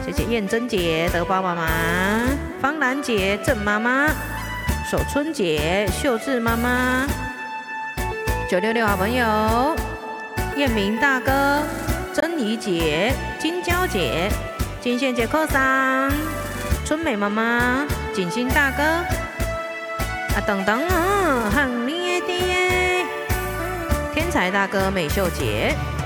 谢谢燕珍姐、德宝妈妈、方兰姐、郑妈妈、守春姐、秀智妈妈、966好朋友、燕明大哥、珍怡姐、金娇姐、金线姐扣上、春美妈妈、景星大哥、等等很厉害的耶！天才大哥美秀姐。